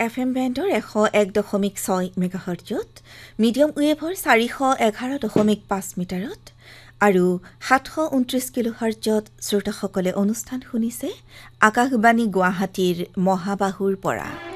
FM বেণ্ডৰ 101.6 মেগাহাৰ্টজত, medium ৱেভৰ 411.5 মিটাৰত আৰু 729 কিলোহাৰ্টজত শ্ৰোতাসকলে অনুষ্ঠান শুনিছে আকাশবাণী গুৱাহাটীৰ মহাবাহুৰ পৰা।